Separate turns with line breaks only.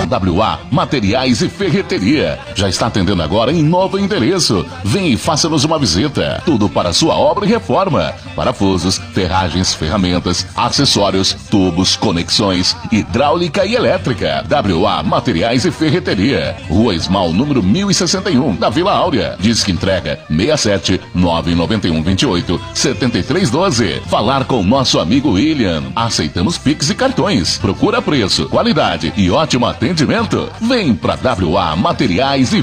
WA Materiais e Ferreteria. Já está atendendo agora em novo endereço. Vem e faça-nos uma visita. Tudo para sua obra e reforma. Parafusos, ferragens, ferramentas, acessórios, tubos, conexões, hidráulica e elétrica. WA Materiais e Ferreteria. Rua Esmal, número 1061, da Vila Áurea. Disque entrega 67 991 28 73 12. Falar com nosso amigo William. Aceitamos Pix e cartões. Procura preço, qualidade e ótimo atendimento. Vem pra WA Materiais e